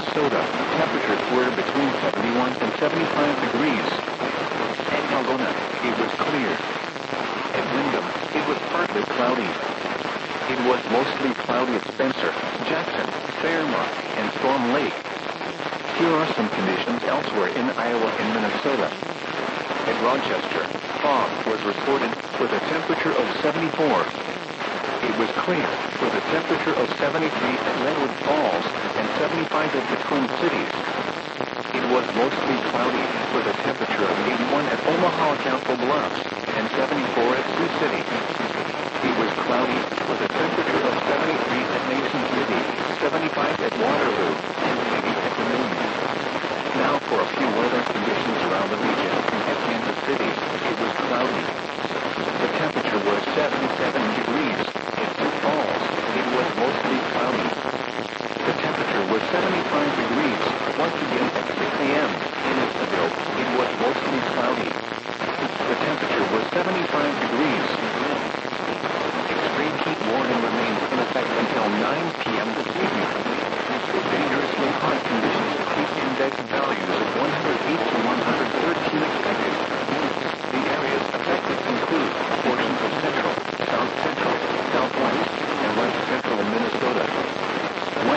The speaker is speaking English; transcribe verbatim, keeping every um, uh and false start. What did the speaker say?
Minnesota, temperatures were between seventy-one and seventy-five degrees. At Algona, it was clear. At Windham, it was partly cloudy. It was mostly cloudy at Spencer, Jackson, Fairmont, and Storm Lake. Here are some conditions elsewhere in Iowa and Minnesota. At Rochester, fog was reported with a temperature of seventy-four. It was clear with a temperature of seventy-three at Redwood Falls and seventy-five at the Twin Cities. It was mostly cloudy with a temperature of eighty-one at Omaha Council Bluffs and seventy-four at Sioux City. It was cloudy with a temperature of seventy-three at Mason City, seventy-five at Waterloo, and eighty at Des Moines. Now for a few weather conditions around the region. At Kansas City, it was cloudy. The temperature was seventy-seven degrees. At Sioux Falls, it was mostly cloudy. The temperature was seventy-five degrees. Once again at six a m in Eatonville, it was mostly cloudy.